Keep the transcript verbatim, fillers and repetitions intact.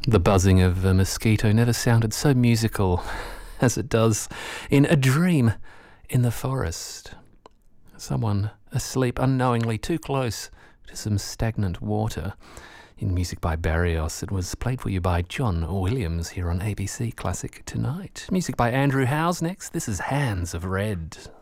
The buzzing of a mosquito never sounded so musical as it does in A Dream in the Forest. Someone asleep unknowingly too close to some stagnant water. In music by Barrios, it was played for you by John Williams here on A B C Classic Tonight. Music by Andrew Howes next. This is Hands of Red.